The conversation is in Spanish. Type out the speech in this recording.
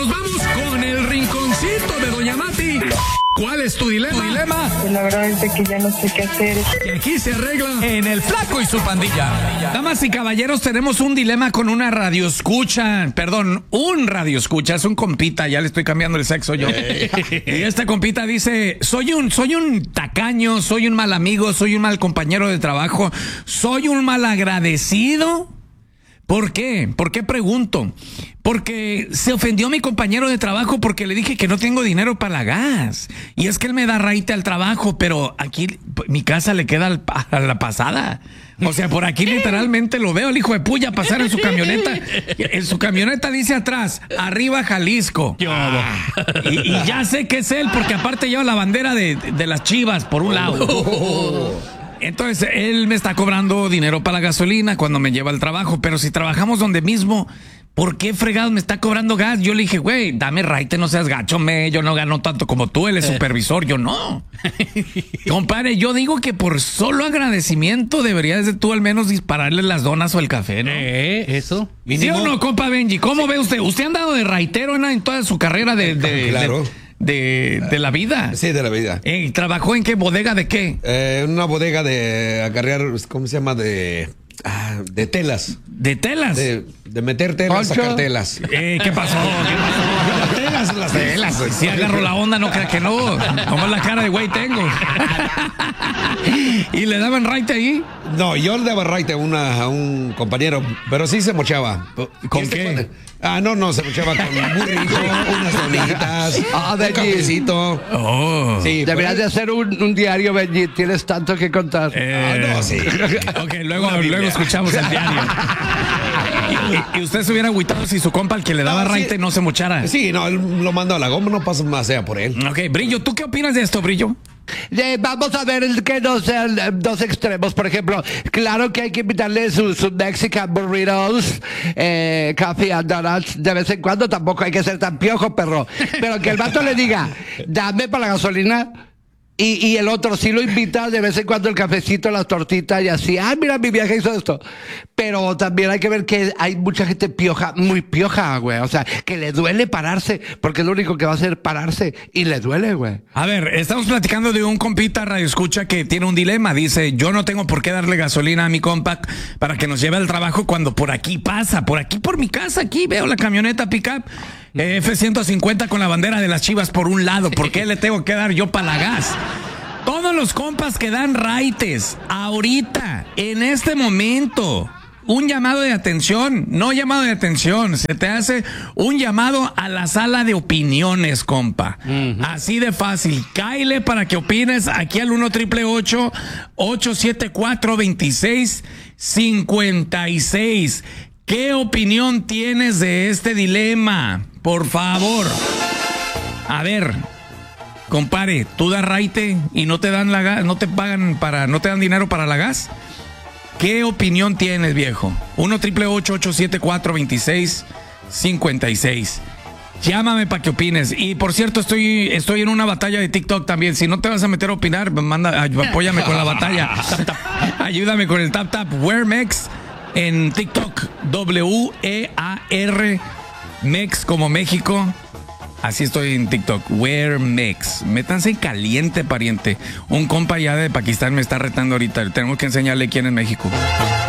nos vamos con el rinconcito de Doña Mati. ¿Cuál es tu dilema? Pues la verdad es de que ya no sé qué hacer. Y aquí se arregla en El Flaco y su pandilla. Damas y caballeros, tenemos un dilema con una radioescucha. Perdón, un radioescucha, es un compita, ya le estoy cambiando el sexo yo. Y esta compita dice, soy un tacaño, soy un mal amigo, soy un mal compañero de trabajo, soy un mal agradecido. ¿Por qué? ¿Por qué pregunto? Porque se ofendió mi compañero de trabajo porque le dije que no tengo dinero para la gas. Y es que él me da raite al trabajo, pero aquí mi casa le queda a la pasada. O sea, por aquí literalmente lo veo, el hijo de puya pasar en su camioneta. En su camioneta dice atrás, arriba Jalisco. Y ya sé que es él porque aparte lleva la bandera de las Chivas por un lado. Entonces, él me está cobrando dinero para la gasolina cuando me lleva al trabajo, pero si trabajamos donde mismo, ¿por qué fregados me está cobrando gas? Yo le dije, güey, dame raite, no seas gacho, yo no gano tanto como tú, él es supervisor, yo no. Compadre, yo digo que por solo agradecimiento deberías de tú al menos dispararle las donas o el café, ¿no? Eso. ¿Sí o no, compa Benji? ¿Cómo ve usted? ¿Usted ha andado de raitero en toda su carrera Claro. de la vida? Sí, de la vida. ¿Trabajó en qué? ¿Bodega de qué? Una bodega de acarrear, ¿cómo se llama? De telas. ¿De telas? De meter telas, sacar telas. ¿Qué pasó? Las telas. Si agarro la onda, no crea que no. Como la cara de güey tengo. ¿Y le daban raite ahí? No, yo le daba raite a un compañero, pero sí se mochaba. ¿Con qué? No, se mochaba con un burrito, unas donitas, un cafecito. Oh. Sí, Deberías de hacer un diario, Benji. Tienes tanto que contar. no, sí. Ok, luego escuchamos el diario. ¿Y usted se hubiera agüitado si su compa, el que le daba raite, no se mochara? Sí, no, él lo mandó a la goma, no pasa más sea por él. Ok, Brillo, ¿tú qué opinas de esto, Brillo? Vamos a ver que no sean dos extremos. Por ejemplo, claro que hay que invitarle sus Mexican burritos, coffee and donuts de vez en cuando. Tampoco hay que ser tan piojo, perro. Pero que el vato le diga, dame para la gasolina. Y el otro sí lo invita de vez en cuando el cafecito, las tortitas y así. Mira, mi viaje hizo esto. Pero también hay que ver que hay mucha gente pioja, muy pioja, güey. O sea, que le duele pararse, porque es lo único que va a hacer pararse y le duele, güey. A ver, estamos platicando de un compita radioescucha que tiene un dilema. Dice, yo no tengo por qué darle gasolina a mi compa para que nos lleve al trabajo cuando por aquí pasa, por aquí, por mi casa, aquí veo la camioneta pickup F-150 con la bandera de las Chivas por un lado. ¿Por qué le tengo que dar yo para la gas? Todos los compas que dan raites ahorita, en este momento, un llamado de atención, no llamado de atención, se te hace un llamado a la sala de opiniones, compa. Así de fácil. Cáele para que opines aquí al 1-888-874-2656. ¿Qué opinión tienes de este dilema? Por favor. A ver, compare, ¿tú das raite y no te dan la gas, no te dan dinero para la gas? ¿Qué opinión tienes, viejo? 1-888-874-2656. Llámame para que opines. Y por cierto, estoy en una batalla de TikTok también. Si no te vas a meter a opinar, apóyame con la batalla. Ayúdame con el tap Wear Mex en TikTok. WEAR Mex como México. Así estoy en TikTok. Wear Mex. Métanse caliente, pariente. Un compa ya de Pakistán me está retando ahorita. Tenemos que enseñarle quién es México.